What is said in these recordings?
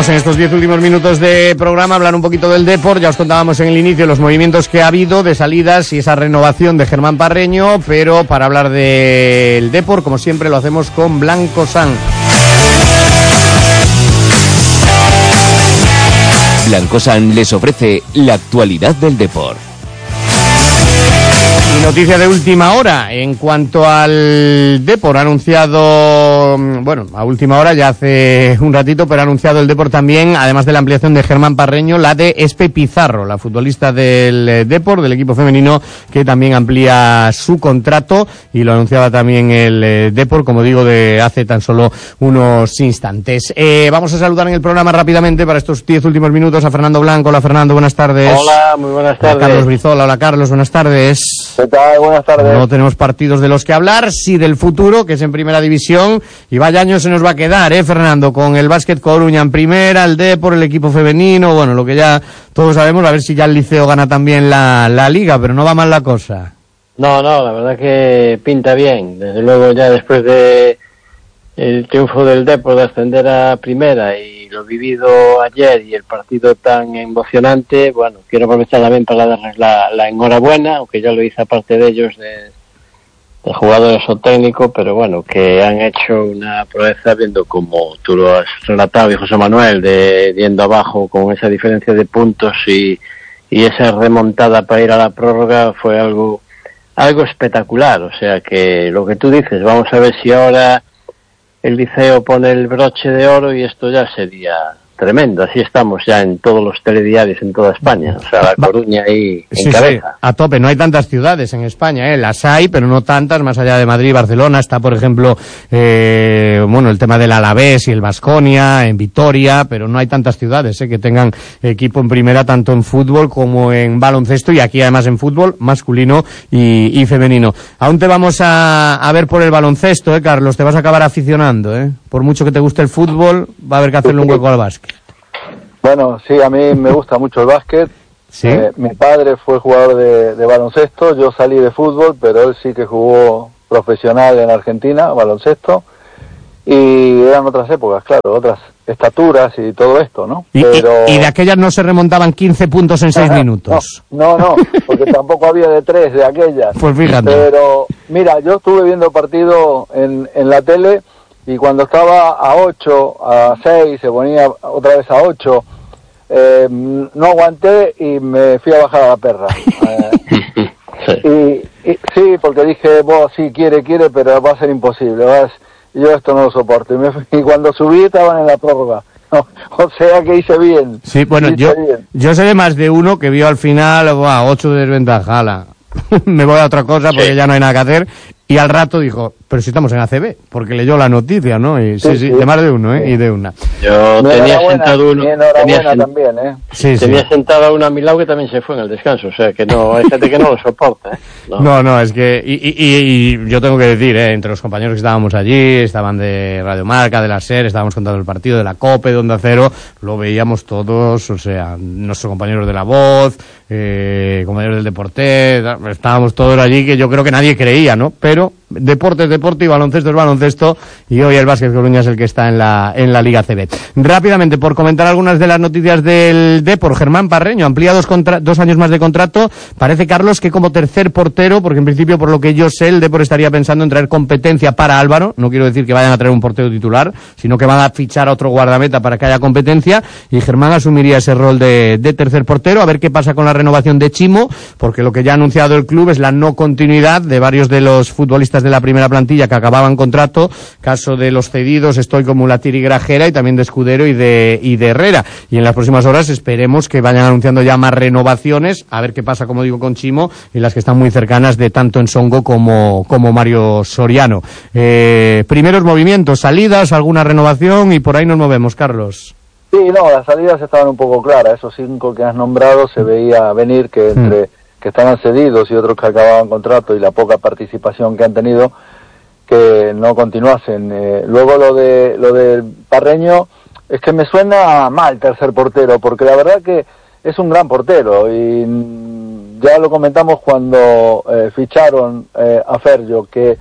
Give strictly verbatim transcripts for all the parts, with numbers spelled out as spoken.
Vamos en estos diez últimos minutos de programa a hablar un poquito del Depor. Ya os contábamos en el inicio los movimientos que ha habido de salidas y esa renovación de Germán Parreño, pero para hablar del Depor, como siempre, lo hacemos con Blanco San. Blanco San les ofrece la actualidad del Depor. Y noticia de última hora en cuanto al Depor, ha anunciado, bueno, a última hora ya hace un ratito, pero ha anunciado el Depor también, además de la ampliación de Germán Parreño, la de Espe Pizarro, la futbolista del Depor, del equipo femenino, que también amplía su contrato, y lo anunciaba también el Depor, como digo, de hace tan solo unos instantes. Eh, vamos a saludar en el programa rápidamente para estos diez últimos minutos a Fernando Blanco. Hola Fernando, buenas tardes. Hola, muy buenas tardes. A Carlos Brizola. Hola Carlos, buenas tardes. ¿Qué tal? Buenas tardes. No tenemos partidos de los que hablar, sí del futuro, que es en primera división, y vaya año se nos va a quedar, ¿eh, Fernando? Con el Básquet Coruña en primera, el Depor, el equipo femenino, bueno, lo que ya todos sabemos, a ver si ya el Liceo gana también la, la Liga, pero no va mal la cosa. No, no, la verdad que pinta bien, desde luego ya después de el triunfo del Depor de ascender a primera y lo vivido ayer y el partido tan emocionante, bueno, quiero aprovechar también para darles la, la enhorabuena, aunque ya lo hice aparte de ellos, de, de jugadores o técnicos, pero bueno, que han hecho una proeza viendo como tú lo has relatado, y José Manuel, de yendo abajo con esa diferencia de puntos y, y esa remontada para ir a la prórroga fue algo, algo espectacular. O sea que lo que tú dices, vamos a ver si ahora el Liceo pone el broche de oro y esto ya sería tremendo. Así estamos ya en todos los telediarios en toda España. O sea, La Coruña ahí en sí, cabeza. Sí, a tope. No hay tantas ciudades en España, ¿eh? Las hay, pero no tantas, más allá de Madrid y Barcelona. Está, por ejemplo, eh, bueno, el tema del Alavés y el Baskonia, en Vitoria, pero no hay tantas ciudades, ¿eh? Que tengan equipo en primera, tanto en fútbol como en baloncesto, y aquí además en fútbol masculino y, y femenino. Aún te vamos a, a ver por el baloncesto, ¿eh, Carlos? Te vas a acabar aficionando, ¿eh? Por mucho que te guste el fútbol, va a haber que hacerle un hueco al básquet. Bueno, sí, a mí me gusta mucho el básquet. ¿Sí? Eh, mi padre fue jugador de, de baloncesto, yo salí de fútbol, pero él sí que jugó profesional en Argentina, baloncesto, y eran otras épocas, claro, otras estaturas y todo esto, ¿no? Y, pero... y, y de aquellas no se remontaban quince puntos en seis minutos. No, no, no, porque tampoco había de tres de aquellas. Pues fíjate. Pero, mira, yo estuve viendo partido en, en la tele, y cuando estaba a ocho, a seis, se ponía otra vez a ocho, eh, no aguanté y me fui a bajar a la perra. Eh, y, y sí, porque dije, vos sí, quiere, quiere, pero va a ser imposible, vas, yo esto no lo soporto. Y, me fui, y cuando subí estaban en la prórroga. No, o sea que hice bien. Sí, bueno, yo, bien. yo sé de más de uno que vio al final, wow, ocho de desventaja, ala. Me voy a otra cosa porque sí, ya no hay nada que hacer. Y al rato dijo, pero si estamos en A C B, porque leyó la noticia, ¿no? Y sí, sí, sí, de más de uno, ¿eh? Sí. Y de una. Yo mi tenía sentado uno. Tenía sen... también, ¿eh? Sí, tenía sí. sentado a uno a mi lado que también se fue en el descanso, o sea que no, hay gente que no lo soporta, ¿eh? No, no, no es que, y, y, y yo tengo que decir, ¿eh? Entre los compañeros que estábamos allí, estaban de Radio Marca, de la SER, estábamos contando el partido de la COPE, de Onda Cero, lo veíamos todos, o sea, nuestros compañeros de La Voz, eh, compañeros del Deporte, estábamos todos allí que yo creo que nadie creía, ¿no? Pero deporte es deporte y baloncesto es baloncesto, y hoy el Básquet Coruña es el que está en la en la Liga A C B. Rápidamente, por comentar algunas de las noticias del Depor, Germán Parreño amplía dos, contra, dos años más de contrato. Parece, Carlos, que como tercer portero, porque en principio, por lo que yo sé, el Depor estaría pensando en traer competencia para Álvaro. No quiero decir que vayan a traer un portero titular, sino que van a fichar a otro guardameta para que haya competencia, y Germán asumiría ese rol de, de tercer portero. A ver qué pasa con la renovación de Chimo, porque lo que ya ha anunciado el club es la no continuidad de varios de los futbolistas de la primera plantilla que acababan contrato, caso de los cedidos, estoy como Mulattir y Grajera, y también de Escudero y de, y de Herrera. Y en las próximas horas esperemos que vayan anunciando ya más renovaciones, a ver qué pasa, como digo, con Chimo, y las que están muy cercanas de tanto Ensongo como, como Mario Soriano. Eh, primeros movimientos, salidas, alguna renovación, y por ahí nos movemos, Carlos. Sí, no, las salidas estaban un poco claras, esos cinco que has nombrado se veía venir que entre... Hmm. que estaban cedidos y otros que acababan contrato, y la poca participación que han tenido, que no continuasen. Eh, luego lo de lo del Parreño, es que me suena mal tercer portero, porque la verdad que es un gran portero, y ya lo comentamos cuando eh, ficharon eh, a Fergio, que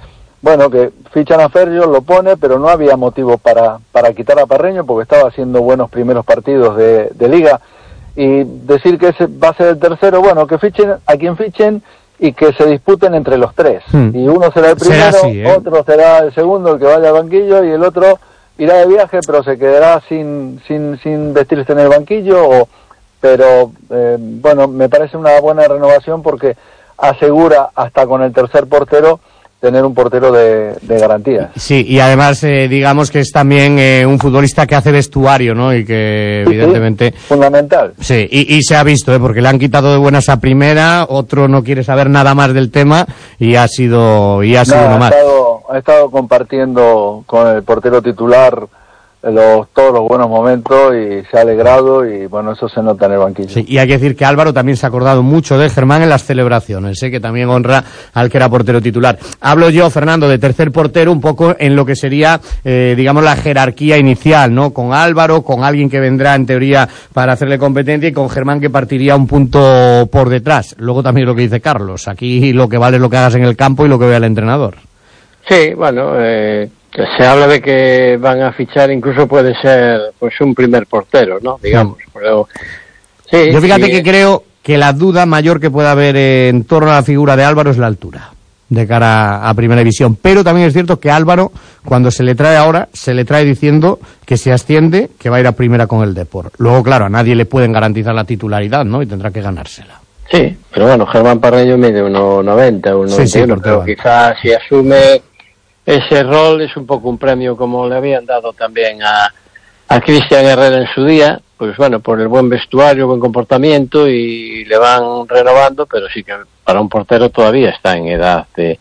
bueno, que fichan a Ferriol, lo pone, pero no había motivo para, para quitar a Parreño porque estaba haciendo buenos primeros partidos de, de liga. Y decir que ese va a ser el tercero, bueno, que fichen a quien fichen y que se disputen entre los tres. Hmm. Y uno será el primero, será así, ¿eh? Otro será el segundo, el que vaya al banquillo, y el otro irá de viaje, pero se quedará sin sin sin vestirse en el banquillo. O, pero, eh, bueno, me parece una buena renovación porque asegura hasta con el tercer portero tener un portero de, de garantía. Sí, y además eh, digamos que es también eh, un futbolista que hace vestuario, ¿no? Y que sí, evidentemente... Sí, fundamental. Sí, y, y se ha visto, ¿eh? Porque le han quitado de buenas a primera, otro no quiere saber nada más del tema y ha sido y ha sido no, uno ha más. Estado, ha estado compartiendo con el portero titular los, todos los buenos momentos y se ha alegrado y bueno, eso se nota en el banquillo. Sí, y hay que decir que Álvaro también se ha acordado mucho de Germán en las celebraciones, ¿eh? Que también honra al que era portero titular. Hablo yo, Fernando, de tercer portero un poco en lo que sería, eh, digamos, la jerarquía inicial, ¿no? Con Álvaro, con alguien que vendrá en teoría para hacerle competencia y con Germán que partiría un punto por detrás. Luego también lo que dice Carlos, aquí lo que vale es lo que hagas en el campo y lo que vea el entrenador. Sí, bueno, eh... se habla de que van a fichar, incluso puede ser pues un primer portero, ¿no? Digamos, pero sí. Yo fíjate sí, que creo que la duda mayor que pueda haber en torno a la figura de Álvaro es la altura de cara a Primera División, pero también es cierto que Álvaro, cuando se le trae ahora, se le trae diciendo que si asciende, que va a ir a Primera con el Depor. Luego, claro, a nadie le pueden garantizar la titularidad, ¿no? Y tendrá que ganársela. Sí, pero bueno, Germán Parreño mide uno noventa, uno noventa y uno, sí, sí, pero quizás si asume ese rol es un poco un premio como le habían dado también a, a Cristian Herrera en su día, pues bueno, por el buen vestuario, buen comportamiento y le van renovando, pero sí que para un portero todavía está en edad de,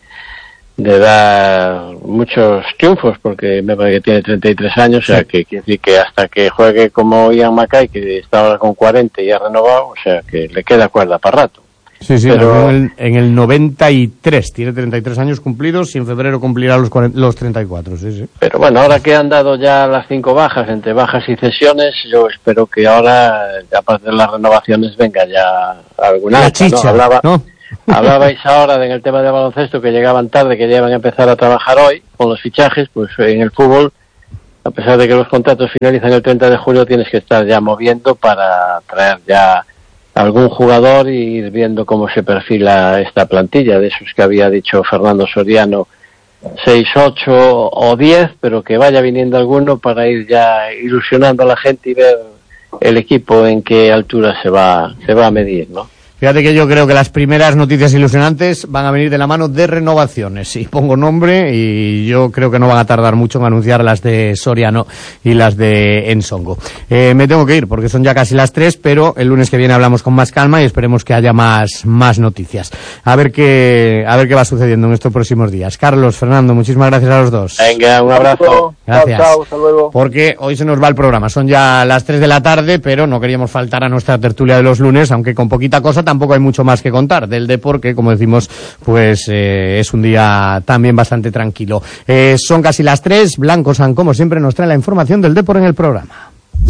de dar muchos triunfos, porque me parece que tiene treinta y tres años, sí. O sea que quiere decir que hasta que juegue como Ian Mackay, que está ahora con cuarenta y ha renovado, o sea que le queda cuerda para rato. Sí, sí, pero en el, en el noventa y tres, tiene treinta y tres años cumplidos y en febrero cumplirá los, cuarenta, los treinta y cuatro, sí, sí. Pero bueno, ahora que han dado ya las cinco bajas, entre bajas y cesiones, yo espero que ahora, aparte de las renovaciones, venga ya alguna. La chicha, ¿no? Hablaba, ¿no? Hablabais ahora de, en el tema de baloncesto que llegaban tarde, que ya iban a empezar a trabajar hoy con los fichajes, pues en el fútbol, a pesar de que los contratos finalizan el treinta de julio, tienes que estar ya moviendo para traer ya algún jugador y ir viendo cómo se perfila esta plantilla, de esos que había dicho Fernando Soriano, seis, ocho o diez, pero que vaya viniendo alguno para ir ya ilusionando a la gente y ver el equipo en qué altura se va, se va a medir, ¿no? Fíjate que yo creo que las primeras noticias ilusionantes van a venir de la mano de renovaciones. Y pongo nombre y yo creo que no van a tardar mucho en anunciar las de Soriano y las de Ensongo. Eh, me tengo que ir porque son ya casi las tres, pero el lunes que viene hablamos con más calma y esperemos que haya más, más noticias. A ver qué, a ver qué va sucediendo en estos próximos días. Carlos, Fernando, muchísimas gracias a los dos. Venga, un abrazo. Gracias. Chao, chao, hasta luego. Porque hoy se nos va el programa. Son ya las tres de la tarde, pero no queríamos faltar a nuestra tertulia de los lunes, aunque con poquita cosa tampoco hay mucho más que contar del deporte, que como decimos, pues eh, es un día también bastante tranquilo. Eh, son casi las tres. Blanco San, como siempre, nos trae la información del deporte en el programa.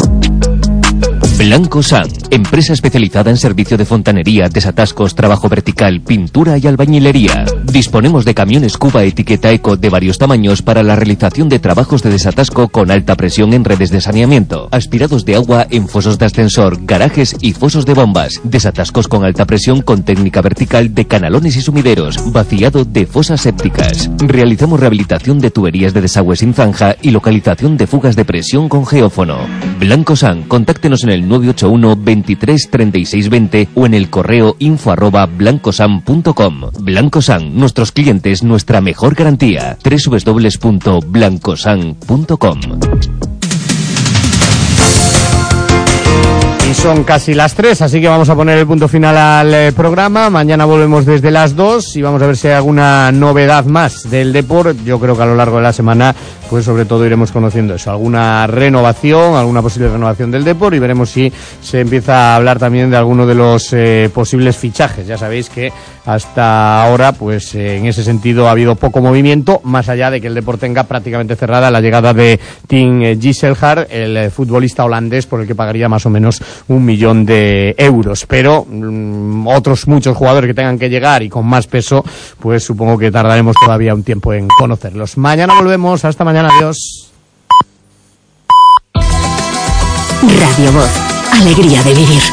Blanco San, empresa especializada en servicio de fontanería, desatascos, trabajo vertical, pintura y albañilería. Disponemos de camiones Cuba etiqueta Eco de varios tamaños para la realización de trabajos de desatasco con alta presión en redes de saneamiento, aspirados de agua en fosos de ascensor, garajes y fosos de bombas, desatascos con alta presión con técnica vertical de canalones y sumideros, vaciado de fosas sépticas. Realizamos rehabilitación de tuberías de desagüe sin zanja y localización de fugas de presión con geófono. Blanco San, contáctenos en el nueve ocho uno, veintitrés, treinta y seis, veinte o en el correo info arroba blancosan punto com. Blanco San, nuestros clientes, nuestra mejor garantía. doble u doble u doble u punto blancosan punto com. Y son casi las tres, así que vamos a poner el punto final al eh, programa. Mañana volvemos desde las dos y vamos a ver si hay alguna novedad más del deporte. Yo creo que a lo largo de la semana pues sobre todo iremos conociendo eso, alguna renovación, alguna posible renovación del Depor, y veremos si se empieza a hablar también de alguno de los eh, posibles fichajes. Ya sabéis que hasta ahora, pues eh, en ese sentido ha habido poco movimiento, más allá de que el Depor tenga prácticamente cerrada la llegada de Tim Gisselhard, el eh, futbolista holandés, por el que pagaría más o menos un millón de euros. Pero mmm, otros muchos jugadores que tengan que llegar y con más peso, pues supongo que tardaremos todavía un tiempo en conocerlos. Mañana volvemos, hasta mañana, adiós. Radio Voz, alegría de vivir.